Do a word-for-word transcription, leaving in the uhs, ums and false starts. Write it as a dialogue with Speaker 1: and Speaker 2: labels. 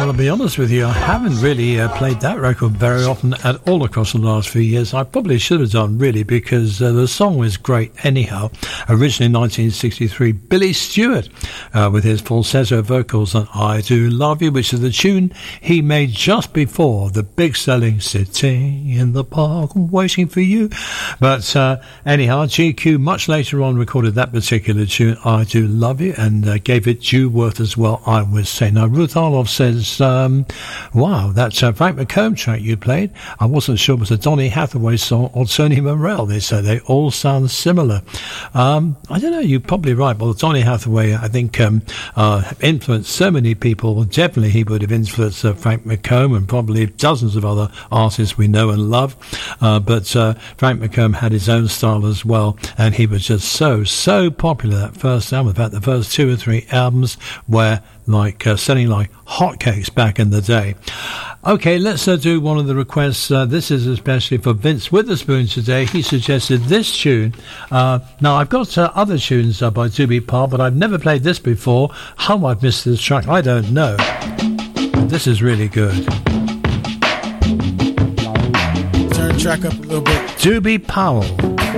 Speaker 1: Well, I'll be honest with you, I haven't really uh, played that record very often at all across the last few years. I probably should have done, really, because uh, the song was great anyhow. Originally nineteen sixty-three, Billy Stewart uh, with his falsetto vocals on I Do Love You, which is the tune he made just before the big selling Sitting in the Park Waiting for You. But uh, anyhow, G Q much later on recorded that particular tune, I Do Love You, and uh, gave it due worth as well, I would say. Now, Ruth Arloff says, Um, wow, that's a Frank McComb track you played. I wasn't sure it was a Donny Hathaway song or Tony Morell. They say they all sound similar. Um, I don't know, you're probably right. Well, Donny Hathaway, I think, um, uh, influenced so many people. Definitely he would have influenced uh, Frank McComb and probably dozens of other artists we know and love. Uh, but uh, Frank McComb had his own style as well, and he was just so, so popular that first album. In fact, the first two or three albums were like uh, selling like hotcakes back in the day. Okay, let's uh, do one of the requests. Uh, this is especially for Vince Witherspoon today. He suggested this tune. Uh, now, I've got uh, other tunes uh, by Doobie Parr, but I've never played this before. How I've missed this track, I don't know. But this is really good.
Speaker 2: Turn the track up a little bit.
Speaker 1: Doobie Powell.